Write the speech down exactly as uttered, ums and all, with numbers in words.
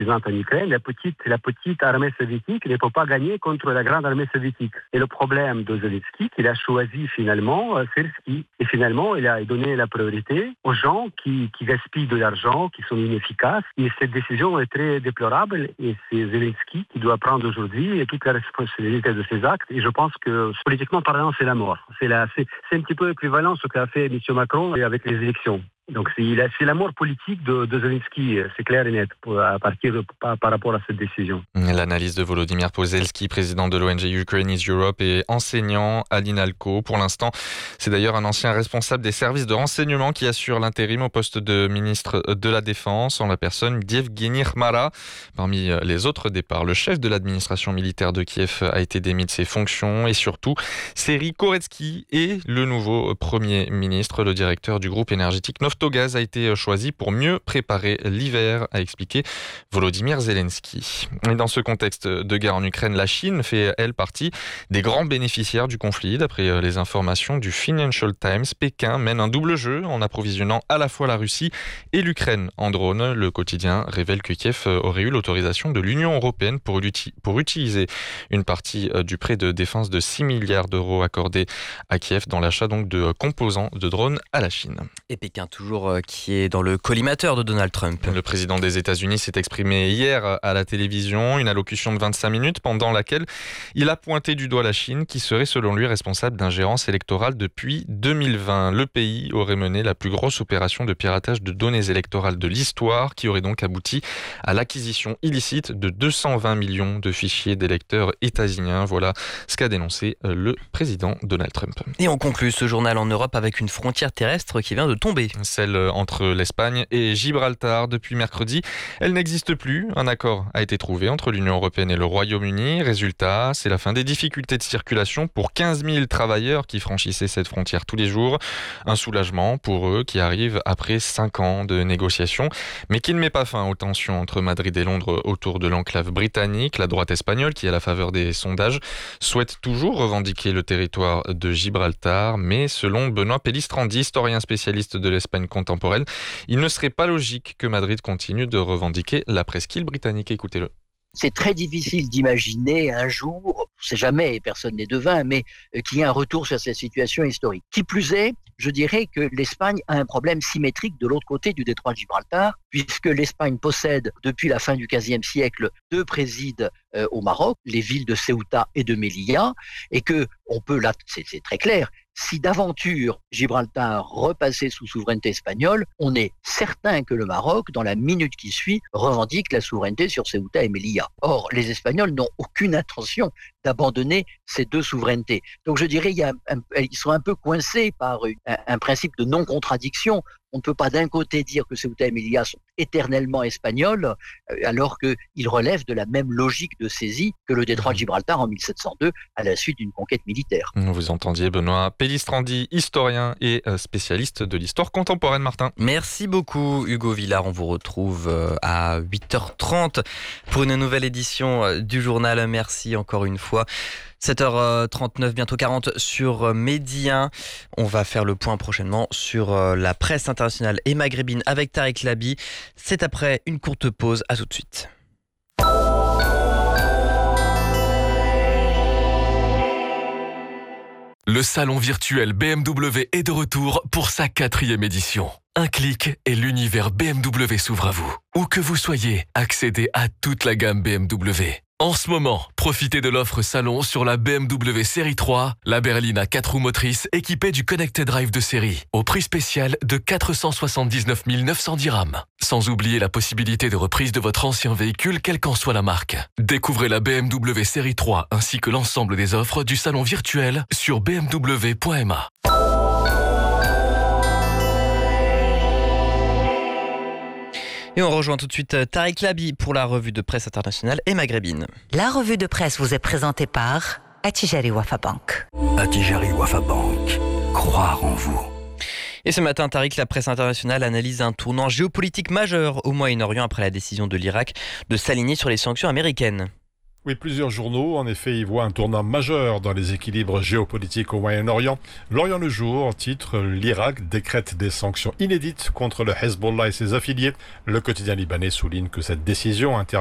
présente en Ukraine, la petite, la petite armée soviétique ne peut pas gagner contre la grande armée soviétique. Et le problème de Zelensky, qu'il a choisi finalement, c'est le ski. Et finalement, il a donné la priorité aux gens qui, qui gaspillent de l'argent, qui sont inefficaces. Et cette décision est très déplorable. Et c'est Zelensky qui doit prendre aujourd'hui toute la responsabilité de ses actes. Et je pense que politiquement parlant, c'est la mort. C'est, la, c'est, c'est un petit peu équivalent à ce qu'a fait M. Macron avec les élections. Donc c'est, c'est la mort politique de, de Zelensky, c'est clair et net, à partir de, par, par rapport à cette décision. L'analyse de Volodymyr Pozelski, président de l'O N G Ukraine is Europe et enseignant à l'INALCO. Pour l'instant, c'est d'ailleurs un ancien responsable des services de renseignement qui assure l'intérim au poste de ministre de la Défense, en la personne d'Yevgeny Khmara. Parmi les autres départs, le chef de l'administration militaire de Kiev a été démis de ses fonctions et surtout, Serhiy Koretsky est le nouveau Premier ministre. Le directeur du groupe énergétique Naftogaz a été choisi pour mieux préparer l'hiver, a expliqué Volodymyr Zelensky. Et dans ce contexte de guerre en Ukraine, la Chine fait, elle, partie des grands bénéficiaires du conflit. D'après les informations du Financial Times, Pékin mène un double jeu en approvisionnant à la fois la Russie et l'Ukraine en drone. Le quotidien révèle que Kiev aurait eu l'autorisation de l'Union européenne pour, uti- pour utiliser une partie du prêt de défense de six milliards d'euros accordé à Kiev dans l'achat donc de composants de drones à la Chine. Et Pékin toujours qui est dans le collimateur de Donald Trump. Le président des États-Unis s'est exprimé hier à la télévision, une allocution de vingt-cinq minutes pendant laquelle il a pointé du doigt la Chine qui serait selon lui responsable d'ingérence électorale depuis deux mille vingt. Le pays aurait mené la plus grosse opération de piratage de données électorales de l'histoire qui aurait donc abouti à l'acquisition illicite de deux cent vingt millions de fichiers d'électeurs états-uniens. Voilà ce qu'a dénoncé le président Donald Trump. Et on conclut ce journal en Europe avec une frontière terrestre qui vient de tomber. Celle entre l'Espagne et Gibraltar. Depuis mercredi, elle n'existe plus. Un accord a été trouvé entre l'Union européenne et le Royaume-Uni. Résultat, c'est la fin des difficultés de circulation pour quinze mille travailleurs qui franchissaient cette frontière tous les jours. Un soulagement pour eux qui arrive après cinq ans de négociations, mais qui ne met pas fin aux tensions entre Madrid et Londres autour de l'enclave britannique. La droite espagnole, qui est à la faveur des sondages, souhaite toujours revendiquer le territoire de Gibraltar, mais selon Benoît Pellistrandi, historien spécialiste de l'Espagne contemporaine, il ne serait pas logique que Madrid continue de revendiquer la presqu'île britannique. Écoutez-le. C'est très difficile d'imaginer un jour, on ne sait jamais, personne n'est devin, mais qu'il y ait un retour sur cette situation historique. Qui plus est, je dirais que l'Espagne a un problème symétrique de l'autre côté du détroit de Gibraltar, puisque l'Espagne possède, depuis la fin du quinzième siècle, deux présides euh, au Maroc, les villes de Ceuta et de Melilla, et que on peut, là, c'est, c'est très clair, si d'aventure Gibraltar repassait sous souveraineté espagnole, on est certain que le Maroc, dans la minute qui suit, revendique la souveraineté sur Ceuta et Melilla. Or, les Espagnols n'ont aucune intention d'abandonner ces deux souverainetés. Donc je dirais, il y a un, ils sont un peu coincés par un, un principe de non-contradiction. On ne peut pas d'un côté dire que Ceuta et Melilla sont éternellement espagnols, alors qu'ils relèvent de la même logique de saisie que le détroit de Gibraltar en mille sept cent deux, à la suite d'une conquête militaire. Vous entendiez Benoît Pellistrandi, historien et spécialiste de l'histoire contemporaine, Martin. Merci beaucoup Hugo Villard, on vous retrouve à huit heures trente pour une nouvelle édition du journal. Merci encore une fois. sept heures trente-neuf, bientôt quarante sur Medi un. On va faire le point prochainement sur la presse internationale et maghrébine avec Tariq Labi. C'est après une courte pause. À tout de suite. Le salon virtuel B M W est de retour pour sa quatrième édition. Un clic et l'univers B M W s'ouvre à vous. Où que vous soyez, accédez à toute la gamme B M W. En ce moment, profitez de l'offre salon sur la B M W série trois, la berline à quatre roues motrices équipée du Connected Drive de série, au prix spécial de quatre cent soixante-dix-neuf mille neuf cents dirhams. Sans oublier la possibilité de reprise de votre ancien véhicule, quelle qu'en soit la marque. Découvrez la B M W série trois ainsi que l'ensemble des offres du salon virtuel sur b m w point m a. Et on rejoint tout de suite Tariq Labi pour la revue de presse internationale et maghrébine. La revue de presse vous est présentée par Attijari Wafa Bank. Attijari Wafa Bank. Croire en vous. Et ce matin, Tariq, la presse internationale analyse un tournant géopolitique majeur au Moyen-Orient après la décision de l'Irak de s'aligner sur les sanctions américaines. Oui, plusieurs journaux, en effet, y voient un tournant majeur dans les équilibres géopolitiques au Moyen-Orient. L'Orient le jour titre « L'Irak décrète des sanctions inédites contre le Hezbollah et ses affiliés ». Le quotidien libanais souligne que cette décision intervient